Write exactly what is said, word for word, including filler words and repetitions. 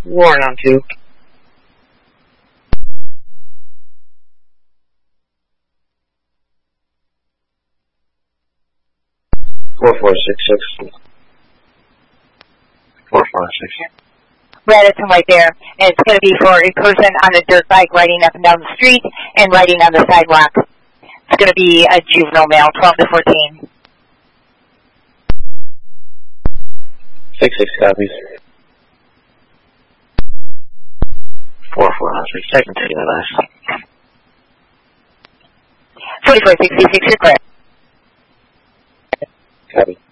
Warren on two. Four four six six. Four four six. Radisson right there, and it's going to be for a person on a dirt bike riding up and down the street and riding on the sidewalk. It's going to be a juvenile male, twelve to fourteen. Six six copies. Four four six. Second to the last. Forty-four sixty-six. You're clear. Copy.